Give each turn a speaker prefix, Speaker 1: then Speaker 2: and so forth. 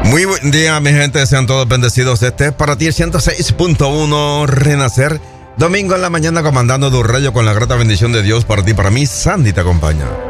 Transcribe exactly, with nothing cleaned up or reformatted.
Speaker 1: Muy buen día, mi gente, sean todos bendecidos. Este es para ti el ciento seis punto uno Renacer. Domingo en la mañana comandando tu rayo con la grata bendición de Dios para ti, para mí. Sandy te acompaña.